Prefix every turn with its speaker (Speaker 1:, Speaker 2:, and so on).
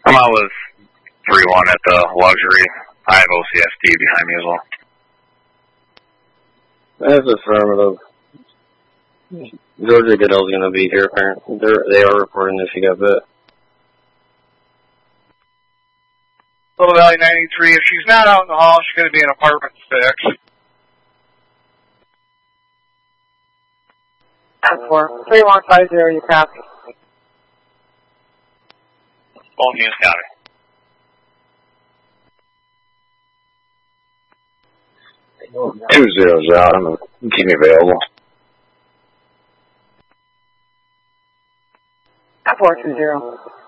Speaker 1: I'm out with 3-1 at the luxury. I have OCSD behind me as well.
Speaker 2: That's affirmative. Georgia Goodell's going to be here, apparently. They are reporting that she got bit.
Speaker 3: Little Valley 93, if she's not out in the hall, she's going to be in apartment 6.
Speaker 4: 3150, you copy.
Speaker 1: Both units copy.
Speaker 5: Two zeros out. I'm going to keep me available.
Speaker 4: 420.